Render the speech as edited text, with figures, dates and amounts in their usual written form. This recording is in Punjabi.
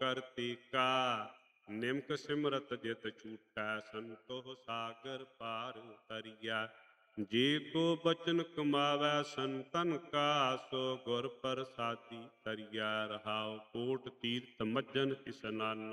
ਕਰਤੀ ਕਾ। ਨਿਮਕ ਸਿਮਰਤ ਜਿਤ ਛੂਟੈ, ਸੰਤੋਖ ਸਾਗਰ ਪਾਰ ਤਰੀਆ। ਜੇ ਕੋ ਬਚਨ ਕਮਾਵੈ ਸੰਤਨ ਕਾ, ਸੋ ਗੁਰ ਪ੍ਰਸਾਦੀ ਤਰੀਆ। ਰਹਾਉ ਕੋਟ ਤੀਰਥ ਮੱਜਨ ਇਸਨਾਨਾ,